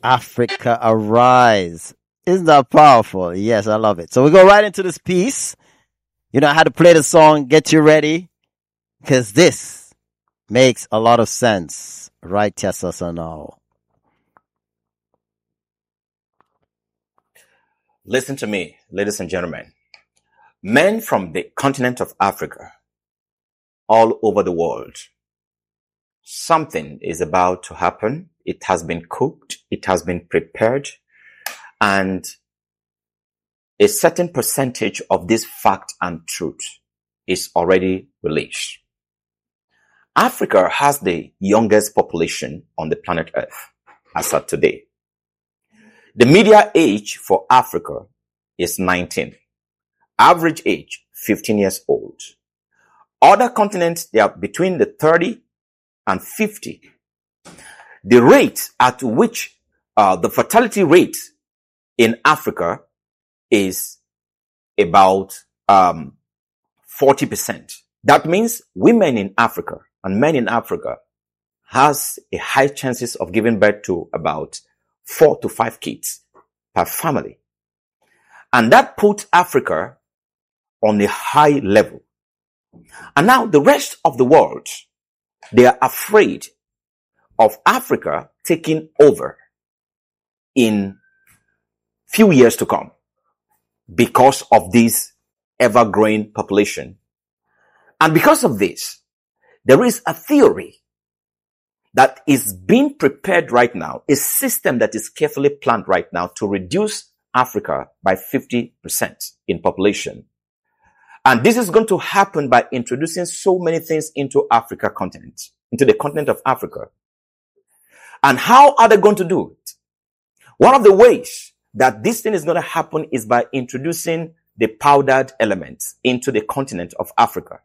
Africa Arise. Isn't that powerful? Yes, I love it. So we go right into this piece. You know how to play the song. Get you ready. Because this makes a lot of sense. Right, Tessa Sanao? Listen to me, ladies and gentlemen. Men from the continent of Africa, all over the world, something is about to happen. It has been cooked. It has been prepared. And a certain percentage of this fact and truth is already released. Africa has the youngest population on the planet Earth as of today. The median age for Africa is 19. Average age, 15 years old. Other continents, they are between the 30 and 50. The rate at which the fertility rate in Africa is about 40%. That means women in Africa and men in Africa has a high chances of giving birth to about 4 to 5 kids per family. And that put Africa on a high level. And now the rest of the world, they are afraid of Africa taking over in few years to come because of this ever-growing population. And because of this, there is a theory that is being prepared right now, a system that is carefully planned right now to reduce Africa by 50% in population. And this is going to happen by introducing so many things into Africa continent, into the continent of Africa. And how are they going to do it? One of the ways that this thing is going to happen is by introducing the powdered elements into the continent of Africa.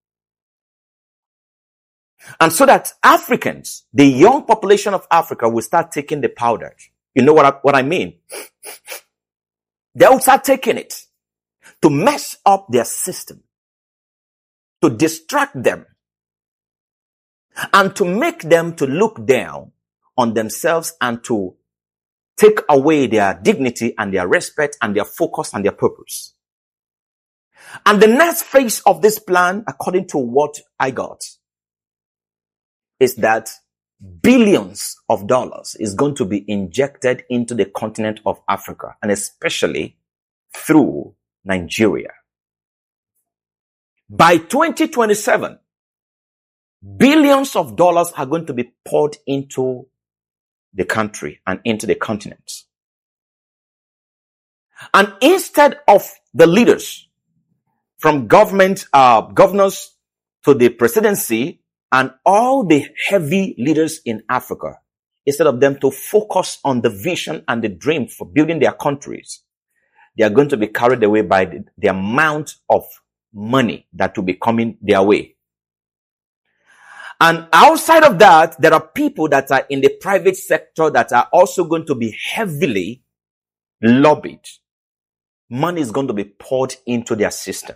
And so that Africans, the young population of Africa, will start taking the powder. You know what I mean? They will start taking it to mess up their system, to distract them, and to make them to look down on themselves and to take away their dignity and their respect and their focus and their purpose. And the next phase of this plan, according to what I got, is that billions of dollars is going to be injected into the continent of Africa, and especially through Nigeria. By 2027, billions of dollars are going to be poured into the country and into the continent. And instead of the leaders, from governors to the presidency, and all the heavy leaders in Africa, instead of them to focus on the vision and the dream for building their countries, they are going to be carried away by the amount of money that will be coming their way. And outside of that, there are people that are in the private sector that are also going to be heavily lobbied. Money is going to be poured into their system.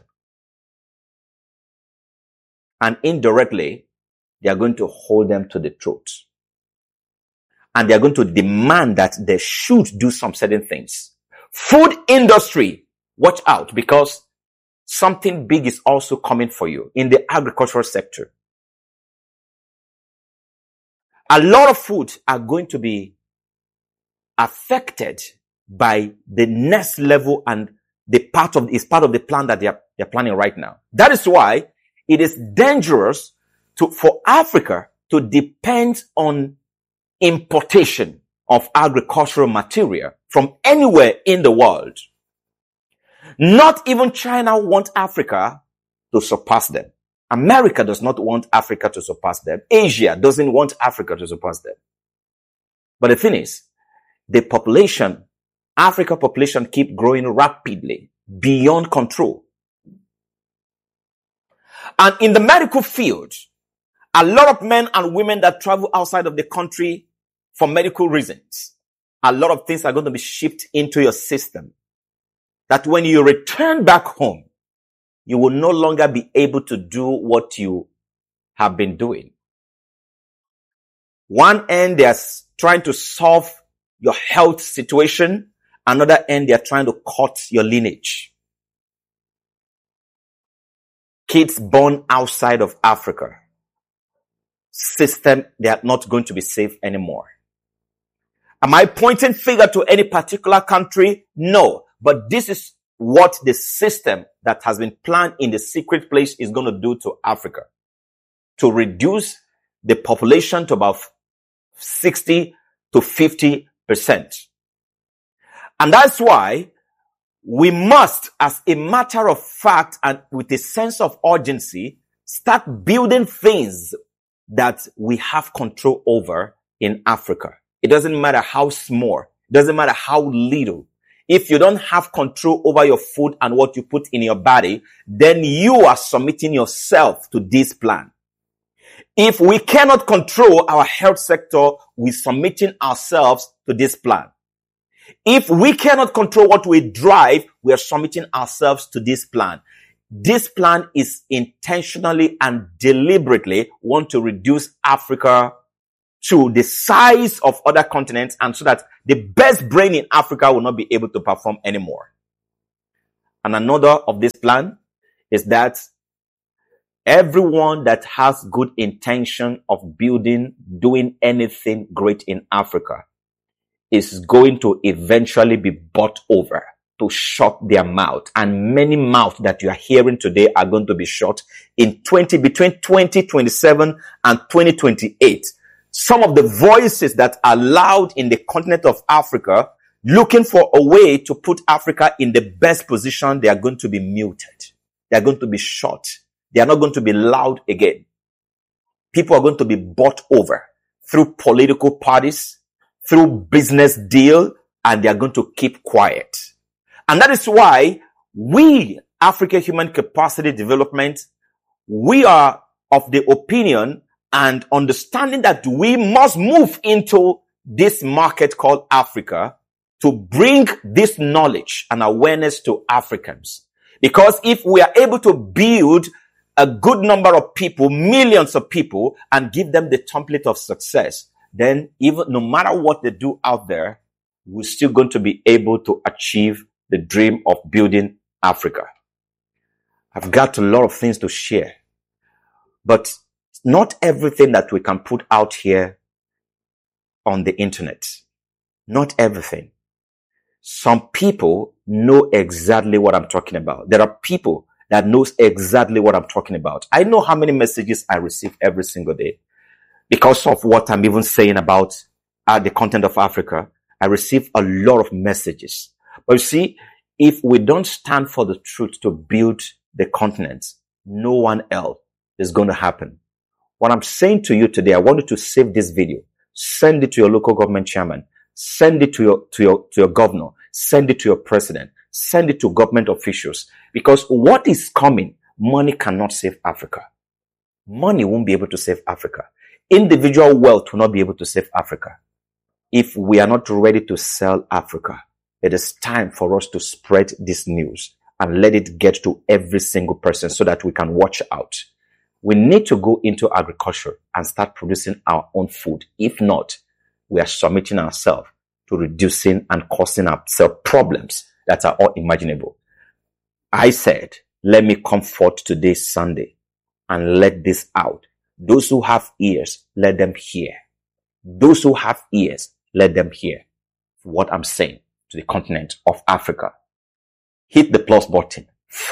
And indirectly, they are going to hold them to the truth. And they are going to demand that they should do some certain things. Food industry, watch out, because something big is also coming for you in the agricultural sector. A lot of food are going to be affected by the next level, and is part of the plan that they're planning right now. That is why it is dangerous for Africa to depend on importation of agricultural material from anywhere in the world. Not even China wants Africa to surpass them. America does not want Africa to surpass them. Asia doesn't want Africa to surpass them. But the thing is, the population, Africa population, keep growing rapidly beyond control. And in the medical field, a lot of men and women that travel outside of the country for medical reasons, a lot of things are going to be shipped into your system. That when you return back home, you will no longer be able to do what you have been doing. One end, they are trying to solve your health situation. Another end, they are trying to cut your lineage. Kids born outside of Africa, system, they are not going to be safe anymore. Am I pointing finger to any particular country? No. But this is what the system that has been planned in the secret place is going to do to Africa. To reduce the population to about 60 to 50%. And that's why we must, as a matter of fact and with a sense of urgency, start building things that we have control over in Africa. It doesn't matter how small, it doesn't matter how little. If you don't have control over your food and what you put in your body, then you are submitting yourself to this plan. If we cannot control our health sector, we're submitting ourselves to this plan. If we cannot control what we drive, we are submitting ourselves to this plan. This plan is intentionally and deliberately want to reduce Africa to the size of other continents, and so that the best brain in Africa will not be able to perform anymore. And another of this plan is that everyone that has good intention of doing anything great in Africa is going to eventually be bought over to shut their mouth. And many mouths that you are hearing today are going to be shut between 2027 and 2028. Some of the voices that are loud in the continent of Africa, looking for a way to put Africa in the best position, they are going to be muted. They are going to be shut. They are not going to be loud again. People are going to be bought over through political parties, through business deal, and they are going to keep quiet. And that is why we, Africa Human Capacity Development, we are of the opinion and understanding that we must move into this market called Africa to bring this knowledge and awareness to Africans. Because if we are able to build a good number of people, millions of people, and give them the template of success, then even no matter what they do out there, we're still going to be able to achieve the dream of building Africa. I've got a lot of things to share, but not everything that we can put out here on the internet. Not everything. Some people know exactly what I'm talking about. There are people that knows exactly what I'm talking about. I know how many messages I receive every single day because of what I'm even saying about the content of Africa. I receive a lot of messages. But you see, if we don't stand for the truth to build the continent, no one else is going to happen. What I'm saying to you today, I want you to save this video, send it to your local government chairman, send it to your governor, send it to your president, send it to government officials, because what is coming, money cannot save Africa. Money won't be able to save Africa. Individual wealth will not be able to save Africa. If we are not ready to sell Africa, it is time for us to spread this news and let it get to every single person so that we can watch out. We need to go into agriculture and start producing our own food. If not, we are submitting ourselves to reducing and causing ourselves problems that are all imaginable. I said, let me come forth today, Sunday, and let this out. Those who have ears, let them hear. Those who have ears, let them hear what I'm saying to the continent of Africa. Hit the plus button.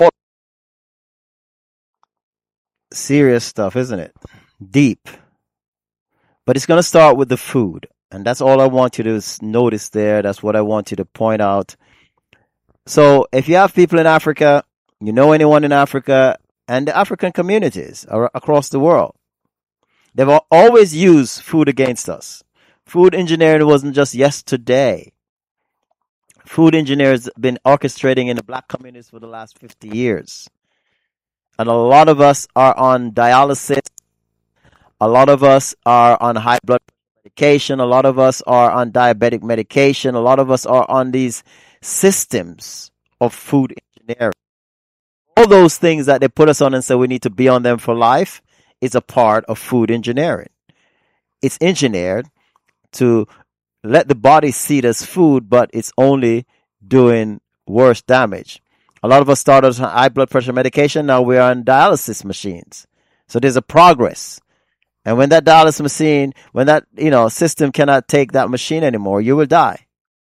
Serious stuff, isn't it? Deep. But it's going to start with the food. And that's all I want you to notice there. That's what I want you to point out. So if you have people in Africa, you know anyone in Africa, and the African communities across the world, they've always used food against us. Food engineering wasn't just yesterday. Food engineers have been orchestrating in the black communities for the last 50 years. And a lot of us are on dialysis. A lot of us are on high blood medication. A lot of us are on diabetic medication. A lot of us are on these systems of food engineering. All those things that they put us on and say we need to be on them for life is a part of food engineering. It's engineered to let the body see it as food, but it's only doing worse damage. A lot of us started on high blood pressure medication. Now we're on dialysis machines. So there's a progress. And when that dialysis machine, when that, system cannot take that machine anymore, you will die.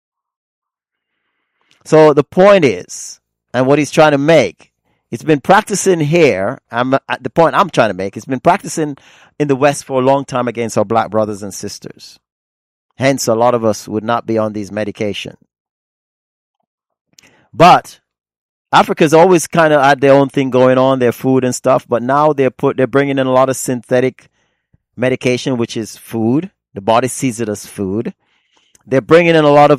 So the point is, and what he's trying to make, it's been practicing here. The point I'm trying to make, it's been practicing in the West for a long time against our black brothers and sisters. Hence, a lot of us would not be on these medication. But Africa's always kind of had their own thing going on, their food and stuff. But now they're bringing in a lot of synthetic medication, which is food. The body sees it as food. They're bringing in a lot of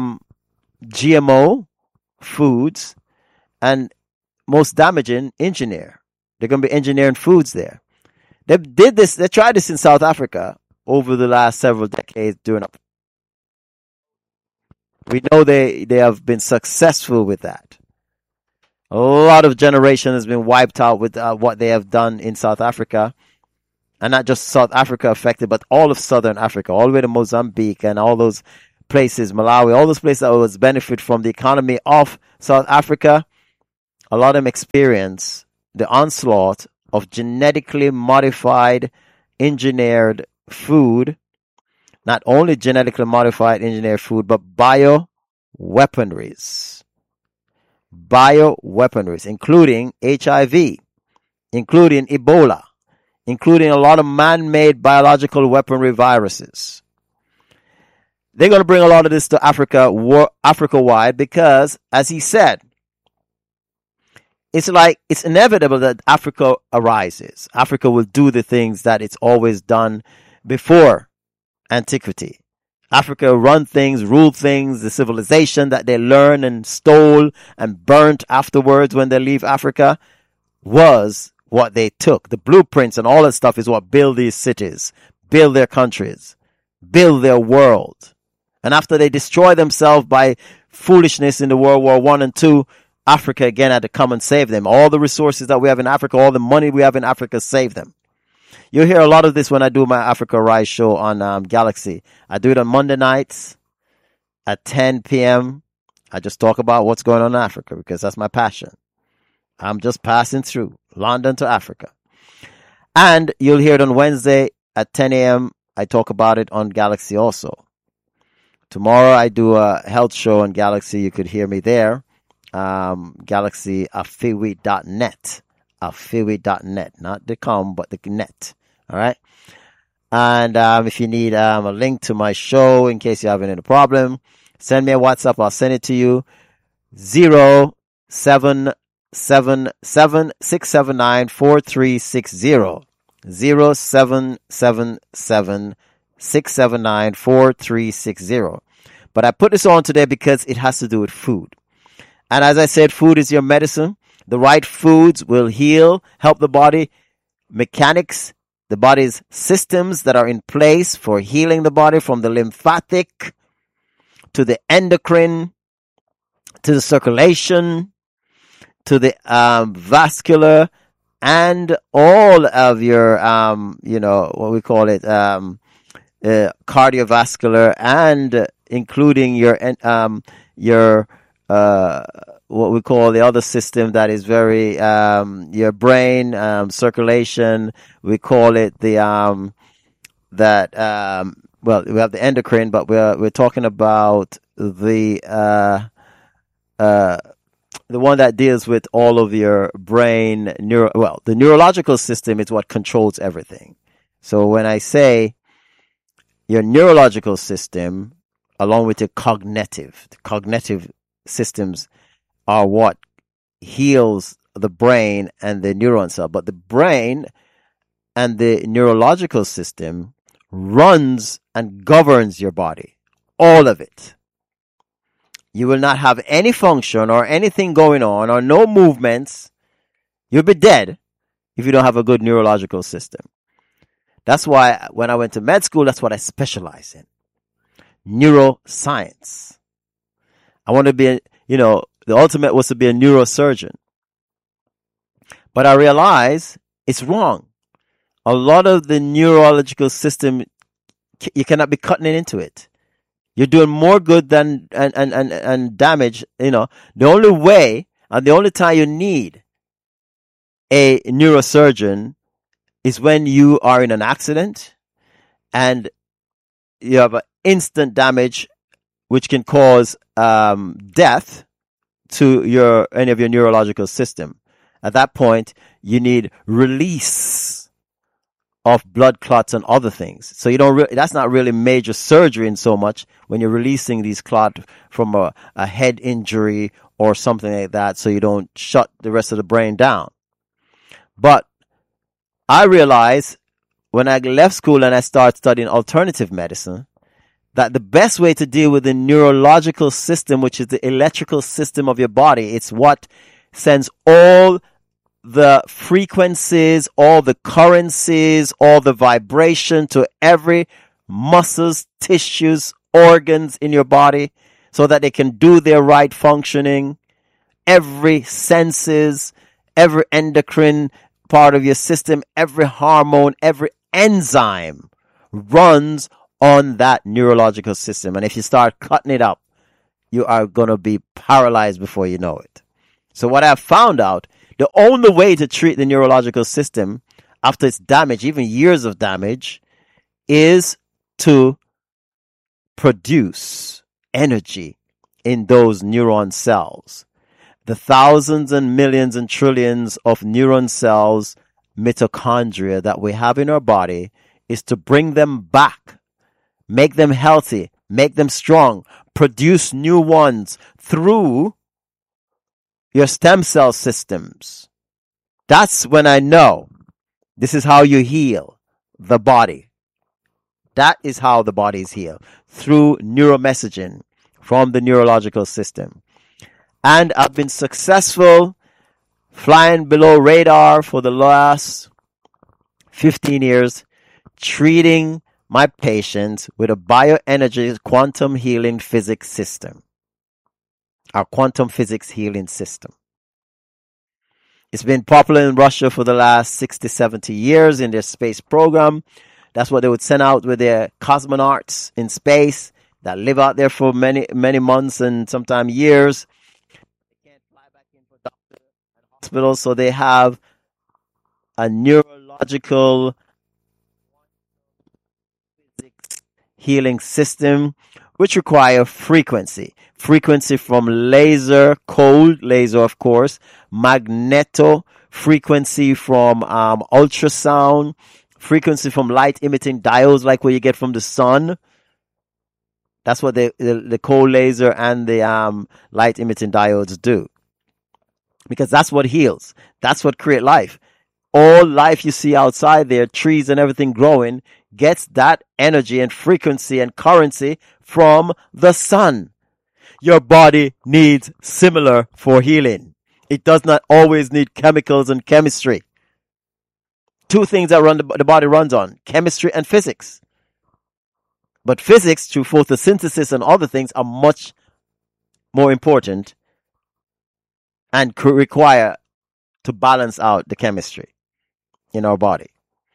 GMO foods, and most damaging, engineer. They're going to be engineering foods there. They tried this in South Africa over the last several decades we know they have been successful with that. A lot of generation has been wiped out with what they have done in South Africa. And not just South Africa affected, but all of Southern Africa, all the way to Mozambique and all those places, Malawi, all those places that was benefit from the economy of South Africa. A lot of them experience the onslaught of genetically modified, engineered food. Not only genetically modified, engineered food, but bioweaponries. Bioweaponries, including HIV, including Ebola, including a lot of man-made biological weaponry viruses. They're going to bring a lot of this to Africa-wide because, as he said, it's inevitable that Africa arises. Africa will do the things that it's always done before antiquity. Africa run things, rule things, the civilization that they learned and stole and burnt afterwards when they leave Africa was what they took. The blueprints and all that stuff is what build these cities, build their countries, build their world. And after they destroy themselves by foolishness in the World War I and II, Africa again had to come and save them. All the resources that we have in Africa, all the money we have in Africa, save them. You'll hear a lot of this when I do my Africa Rise show on Galaxy. I do it on Monday nights at 10 p.m. I just talk about what's going on in Africa because that's my passion. I'm just passing through London to Africa. And you'll hear it on Wednesday at 10 a.m. I talk about it on Galaxy also. Tomorrow I do a health show on Galaxy. You could hear me there. GalaxyAfiwi.net. Afiwi.net. Not the com, but the net. All right. And if you need a link to my show in case you're having any problem, send me a WhatsApp. I'll send it to you. 0777-679-4360. 0777-679-4360. But I put this on today because it has to do with food. And as I said, food is your medicine. The right foods will heal, help the body. Mechanics, the body's systems that are in place for healing the body, from the lymphatic to the endocrine, to the circulation, to the vascular, and all of your, what we call it, cardiovascular, and including your what we call the other system that is very, your brain, circulation. We call it we have the endocrine, but we're talking about the one that deals with all of your brain, the neurological system is what controls everything. So when I say your neurological system, along with your cognitive systems are what heals the brain and the neuron cell. But the brain and the neurological system runs and governs your body. All of it. You will not have any function or anything going on or no movements. You'll be dead if you don't have a good neurological system. That's why when I went to med school, that's what I specialize in. Neuroscience. I want to be, the ultimate was to be a neurosurgeon. But I realize it's wrong. A lot of the neurological system, you cannot be cutting it into it. You're doing more good than and damage. The only way and the only time you need a neurosurgeon is when you are in an accident and you have an instant damage which can cause death to any of your neurological system. At that point, you need release of blood clots and other things. So that's not really major surgery in so much when you're releasing these clots from a head injury or something like that, so you don't shut the rest of the brain down. But I realized when I left school and I started studying alternative medicine that the best way to deal with the neurological system, which is the electrical system of your body, it's what sends all the frequencies, all the currencies, all the vibration to every muscles, tissues, organs in your body so that they can do their right functioning. Every senses, every endocrine part of your system, every hormone, every enzyme runs on that neurological system. And if you start cutting it up, you are going to be paralyzed before you know it. So what I've found out, the only way to treat the neurological system after it's damaged, even years of damage, is to produce energy in those neuron cells. The thousands and millions and trillions of neuron cells, mitochondria that we have in our body, is to bring them back, make them healthy, make them strong, produce new ones through your stem cell systems. That's when I know this is how you heal the body. That is how the body is healed, through neuromessaging from the neurological system. And I've been successful flying below radar for the last 15 years, treating my patients with a bioenergy quantum healing physics system. Our quantum physics healing system. It's been popular in Russia for the last 60, 70 years in their space program. That's what they would send out with their cosmonauts in space that live out there for many, many months and sometimes years. They can't fly back in for doctor and hospital, so they have a neurological physics healing system which require frequency from laser, cold laser of course, magneto, frequency from ultrasound, frequency from light emitting diodes like what you get from the sun. That's what the cold laser and the light emitting diodes do. Because that's what heals. That's what creates life. All life you see outside there, trees and everything growing, gets that energy and frequency and currency from the sun. Your body needs similar for healing. It does not always need chemicals and chemistry. Two things that the body runs on, chemistry and physics. But physics, through photosynthesis and other things, are much more important and require to balance out the chemistry in our body.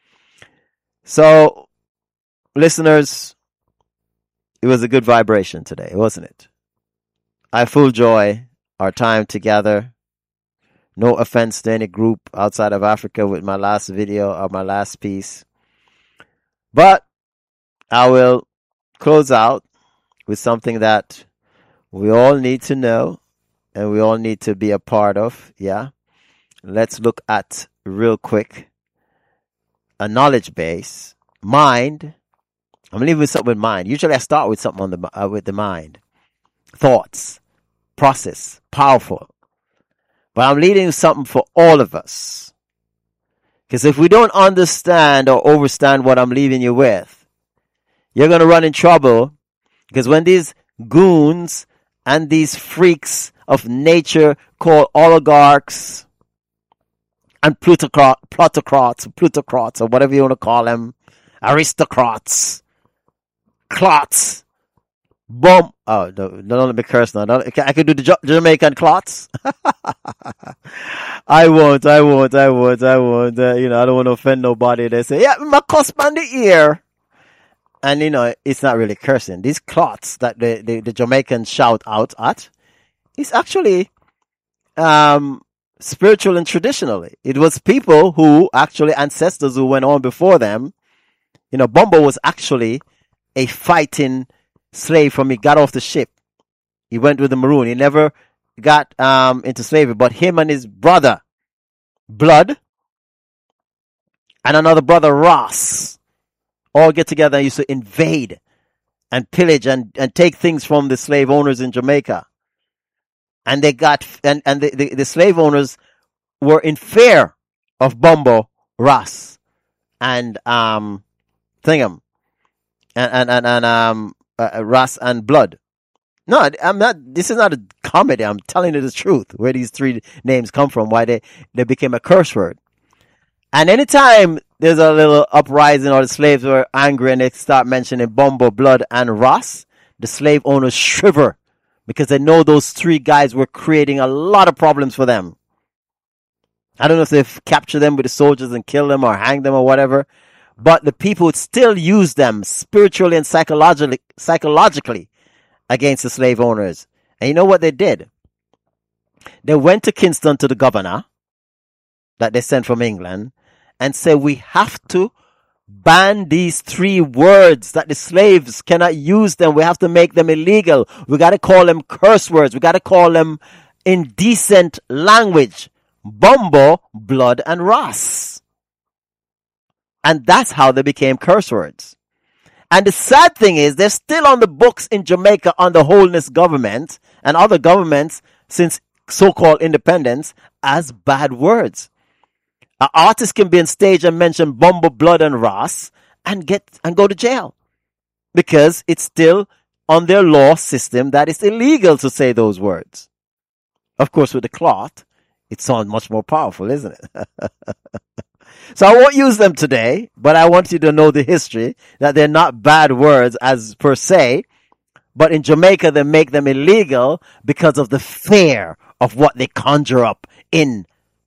So, listeners, it was a good vibration today, wasn't it? I full joy our time together. No offense to any group outside of Africa with my last video or my last piece. But I will close out with something that we all need to know and we all need to be a part of. Yeah. Let's look at real quick a knowledge base. Mind. I'm leaving with something with mind. Usually I start with something on with the mind. Thoughts. Process. Powerful. But I'm leading with something for all of us. Because if we don't understand or overstand what I'm leaving you with, you're going to run in trouble. Because when these goons and these freaks of nature called oligarchs and plutocrats, or whatever you want to call them, aristocrats, clots, boom. Oh, don't let me curse now. I can do the Jamaican clots. I won't. I don't want to offend nobody. They say, yeah, my cuss on the ear. and it's not really cursing. These clots that the Jamaicans shout out at, it's actually spiritual and traditionally. It was people who actually ancestors who went on before them. Bumbo was actually a fighting slave from he got off the ship. He went with the Maroon. He never got into slavery, but him and his brother Blood and another brother Ross all get together and used to invade and pillage and take things from the slave owners in Jamaica. And they got and the slave owners were in fear of Bumbo, Ross, and Thingham, and Ross and Blood. No, I'm not. This is not a comedy. I'm telling you the truth. Where these three names come from, why they became a curse word. And anytime there's a little uprising or the slaves were angry and they start mentioning Bumbo, Blood, and Ross, the slave owners shiver because they know those three guys were creating a lot of problems for them. I don't know if they've captured them with the soldiers and killed them or hanged them or whatever, but the people would still use them spiritually and psychologically against the slave owners. And you know what they did? They went to Kingston to the governor that they sent from England and said, we have to ban these three words that the slaves cannot use them. We have to make them illegal. We got to call them curse words. We got to call them indecent language. Bumbo, Blood, and Ross. And that's how they became curse words. And the sad thing is, they're still on the books in Jamaica under Holiness government and other governments since so-called independence as bad words. An artist can be on stage and mention Bumbo, Blood, and Ross and go to jail because it's still on their law system that it's illegal to say those words. Of course, with the cloth, it sounds much more powerful, isn't it? So I won't use them today, but I want you to know the history, that they're not bad words as per se, but in Jamaica they make them illegal because of the fear of what they conjure up in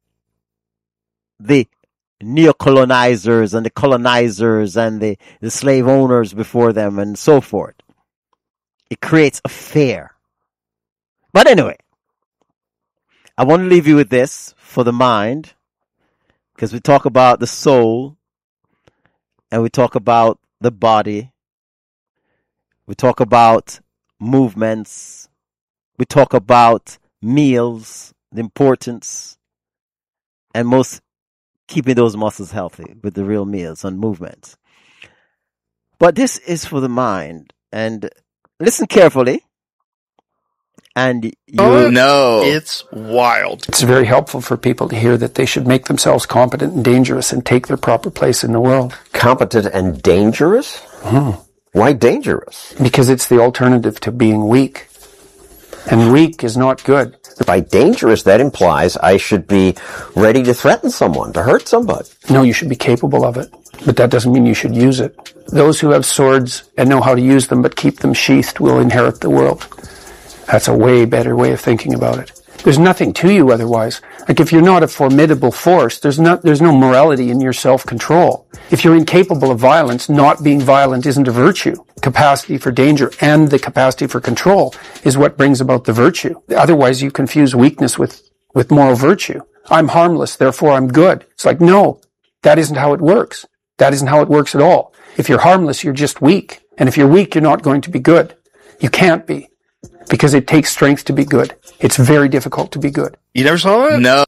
the neo-colonizers and the colonizers and the slave owners before them and so forth. It creates a fear. But anyway, I want to leave you with this for the mind, because we talk about the soul and we talk about the body. We talk about movements. We talk about meals, the importance, and most keeping those muscles healthy with the real meals and movements. But this is for the mind. And listen carefully. And you know it's wild. It's very helpful for people to hear that they should make themselves competent and dangerous and take their proper place in the world. Competent and dangerous? Why dangerous? Because it's the alternative to being weak. And weak is not good. By dangerous, that implies I should be ready to threaten someone, to hurt somebody. No, you should be capable of it. But that doesn't mean you should use it. Those who have swords and know how to use them but keep them sheathed will inherit the world. That's a way better way of thinking about it. There's nothing to you otherwise. Like if you're not a formidable force, there's no morality in your self-control. If you're incapable of violence, not being violent isn't a virtue. Capacity for danger and the capacity for control is what brings about the virtue. Otherwise, you confuse weakness with moral virtue. I'm harmless, therefore I'm good. It's like, no, that isn't how it works. That isn't how it works at all. If you're harmless, you're just weak. And if you're weak, you're not going to be good. You can't be. Because it takes strength to be good. It's very difficult to be good. You never saw that? No.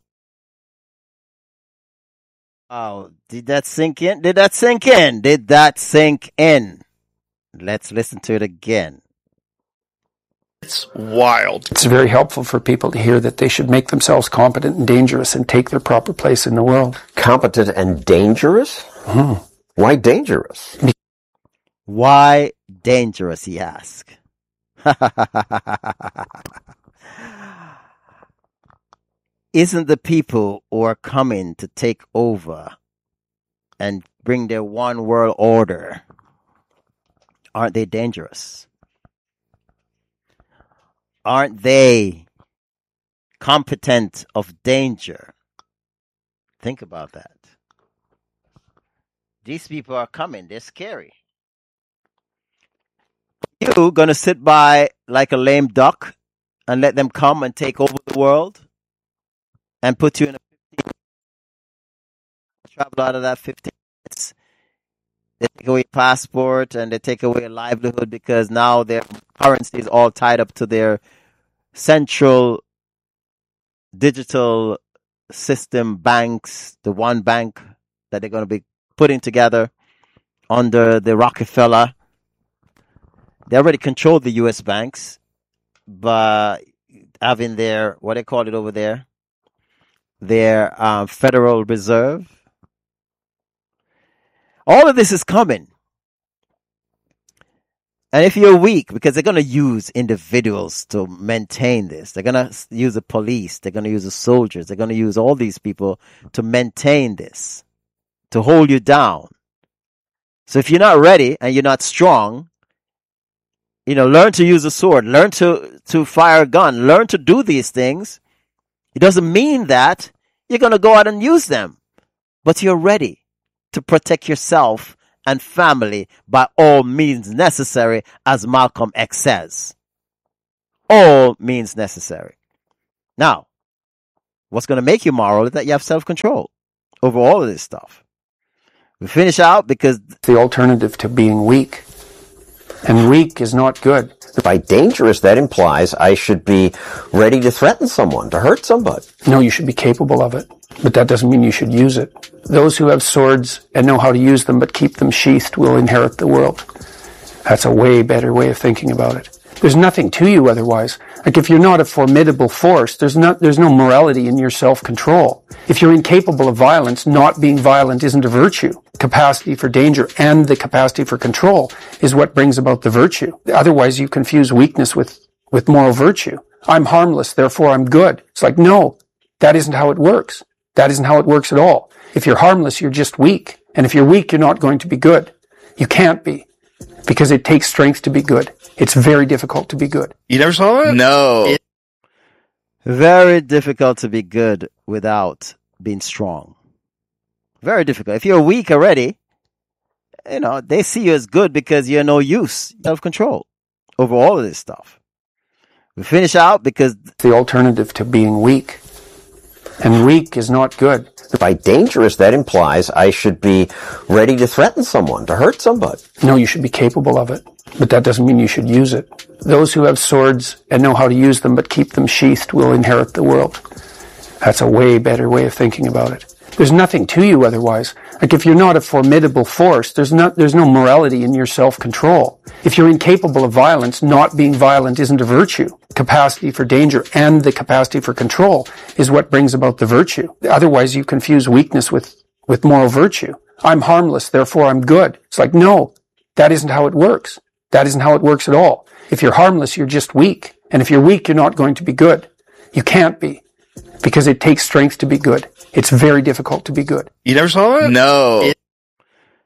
Oh, did that sink in? Did that sink in? Did that sink in? Let's listen to it again. It's wild. It's very helpful for people to hear that they should make themselves competent and dangerous and take their proper place in the world. Competent and dangerous? Why dangerous? Why dangerous, he asked. Isn't the people who are coming to take over and bring their one world order, aren't they dangerous? Aren't they competent of danger? Think about that. These people are coming. They're scary. you going to sit by like a lame duck and let them come and take over the world and put you in a 15 travel out of that 15 minutes? They take away your passport and they take away your livelihood because now their currency is all tied up to their central digital system banks, the one bank that they're going to be putting together under the Rockefeller. They already control the U.S. banks, but having their, what they call it over there, their Federal Reserve. All of this is coming. And if you're weak, because they're going to use individuals to maintain this, they're going to use the police, they're going to use the soldiers, they're going to use all these people to maintain this, to hold you down. So if you're not ready and you're not strong, learn to use a sword, learn to fire a gun, learn to do these things. It doesn't mean that you're going to go out and use them, but you're ready to protect yourself and family by all means necessary, as Malcolm X says. All means necessary. Now, what's going to make you moral is that you have self-control over all of this stuff. We finish out because the alternative to being weak. And weak is not good. By dangerous, that implies I should be ready to threaten someone, to hurt somebody. No, you should be capable of it, but that doesn't mean you should use it. Those who have swords and know how to use them but keep them sheathed will inherit the world. That's a way better way of thinking about it. There's nothing to you otherwise. Like if you're not a formidable force, there's no morality in your self-control. If you're incapable of violence, not being violent isn't a virtue. Capacity for danger and the capacity for control is what brings about the virtue. Otherwise, you confuse weakness with moral virtue. I'm harmless, therefore I'm good. It's like, no, that isn't how it works. That isn't how it works at all. If you're harmless, you're just weak. And if you're weak, you're not going to be good. You can't be. Because it takes strength to be good. It's very difficult to be good. You never saw that? No. very difficult to be good without being strong. Very difficult. If you're weak already, they see you as good because you're no use. Self-control over all of this stuff. We finish out because the alternative to being weak. And weak is not good. By dangerous, that implies I should be ready to threaten someone, to hurt somebody. No, you should be capable of it, but that doesn't mean you should use it. Those who have swords and know how to use them but keep them sheathed will inherit the world. That's a way better way of thinking about it. There's nothing to you otherwise. Like if you're not a formidable force, there's no morality in your self-control. If you're incapable of violence, not being violent isn't a virtue. Capacity for danger and the capacity for control is what brings about the virtue. Otherwise, you confuse weakness with moral virtue. I'm harmless, therefore I'm good. It's like, no, that isn't how it works. That isn't how it works at all. If you're harmless, you're just weak. And if you're weak, you're not going to be good. You can't be. Because it takes strength to be good. It's very difficult to be good. You never saw that? No.